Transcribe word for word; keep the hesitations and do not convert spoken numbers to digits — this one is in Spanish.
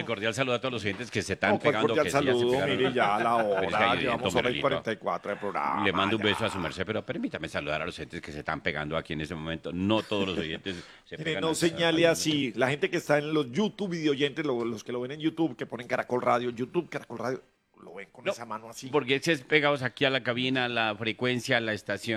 Démosle cordial saludo a todos los oyentes que se están No, pues pegando. cordial Que sí, ya se saludo, pegaron. mire ya la Pero es que hora, hay llevamos evento, hora y Miguelito. cuarenta y cuatro de programa. Le mando un ya. beso a su merced, pero permítame saludar a los oyentes que se están pegando aquí en este momento. No todos los oyentes se Mire, pegan. no al- señale al- así. La gente que está en los YouTube video oyentes, lo- los que lo ven en YouTube, que ponen Caracol Radio, YouTube, Caracol Radio, lo ven con No, esa mano así. Porque es pegados aquí a la cabina, a la frecuencia, a la estación.